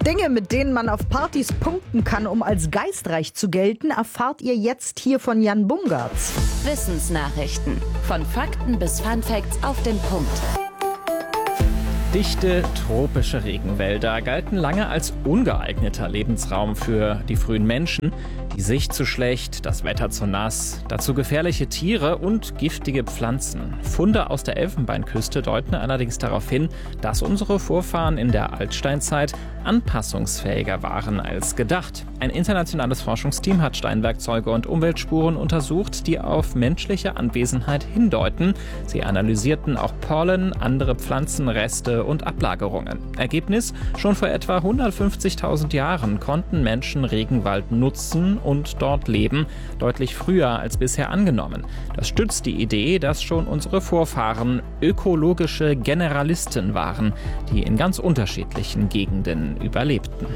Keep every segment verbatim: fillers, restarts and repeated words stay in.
Dinge, mit denen man auf Partys punkten kann, um als geistreich zu gelten, erfahrt ihr jetzt hier von Jan Bungartz. Wissensnachrichten. Von Fakten bis Funfacts auf den Punkt. Dichte, tropische Regenwälder galten lange als ungeeigneter Lebensraum für die frühen Menschen. Die Sicht zu schlecht, das Wetter zu nass, dazu gefährliche Tiere und giftige Pflanzen. Funde aus der Elfenbeinküste deuten allerdings darauf hin, dass unsere Vorfahren in der Altsteinzeit anpassungsfähiger waren als gedacht. Ein internationales Forschungsteam hat Steinwerkzeuge und Umweltspuren untersucht, die auf menschliche Anwesenheit hindeuten. Sie analysierten auch Pollen, andere Pflanzenreste und Ablagerungen. Ergebnis: Schon vor etwa hundertfünfzigtausend Jahren konnten Menschen Regenwald nutzen und dort leben, deutlich früher als bisher angenommen. Das stützt die Idee, dass schon unsere Vorfahren ökologische Generalisten waren, die in ganz unterschiedlichen Gegenden überlebten.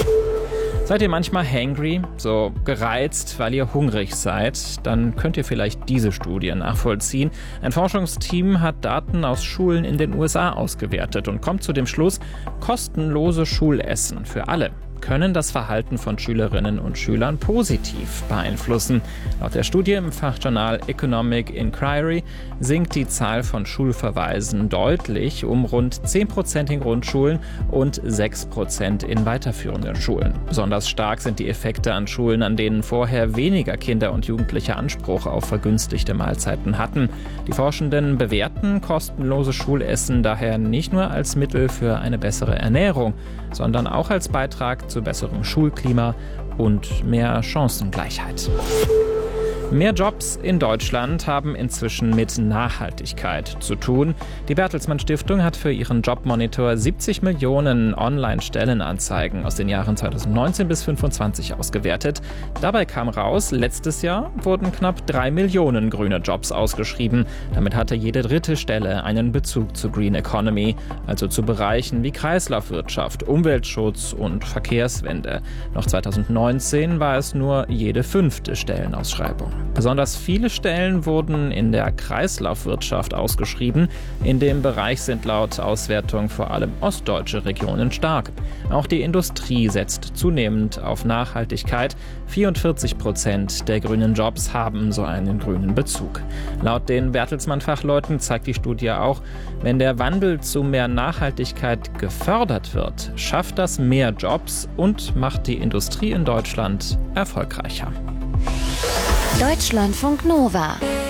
Seid ihr manchmal hangry, so gereizt, weil ihr hungrig seid? Dann könnt ihr vielleicht diese Studie nachvollziehen. Ein Forschungsteam hat Daten aus Schulen in den U S A ausgewertet und kommt zu dem Schluss, kostenlose Schulessen für alle können das Verhalten von Schülerinnen und Schülern positiv beeinflussen. Laut der Studie im Fachjournal Economic Inquiry sinkt die Zahl von Schulverweisen deutlich um rund zehn Prozent in Grundschulen und sechs Prozent in weiterführenden Schulen. Besonders stark sind die Effekte an Schulen, an denen vorher weniger Kinder und Jugendliche Anspruch auf vergünstigte Mahlzeiten hatten. Die Forschenden bewerten kostenlose Schulessen daher nicht nur als Mittel für eine bessere Ernährung, sondern auch als Beitrag zu besserem Schulklima und mehr Chancengleichheit. Mehr Jobs in Deutschland haben inzwischen mit Nachhaltigkeit zu tun. Die Bertelsmann Stiftung hat für ihren Jobmonitor siebzig Millionen Online-Stellenanzeigen aus den Jahren zweitausendneunzehn bis zweitausendfünfundzwanzig ausgewertet. Dabei kam raus, letztes Jahr wurden knapp drei Millionen grüne Jobs ausgeschrieben. Damit hatte jede dritte Stelle einen Bezug zur Green Economy, also zu Bereichen wie Kreislaufwirtschaft, Umweltschutz und Verkehrswende. Noch zweitausendneunzehn war es nur jede fünfte Stellenausschreibung. Besonders viele Stellen wurden in der Kreislaufwirtschaft ausgeschrieben. In dem Bereich sind laut Auswertung vor allem ostdeutsche Regionen stark. Auch die Industrie setzt zunehmend auf Nachhaltigkeit. vierundvierzig Prozent der grünen Jobs haben so einen grünen Bezug. Laut den Bertelsmann-Fachleuten zeigt die Studie auch, wenn der Wandel zu mehr Nachhaltigkeit gefördert wird, schafft das mehr Jobs und macht die Industrie in Deutschland erfolgreicher. Deutschlandfunk Nova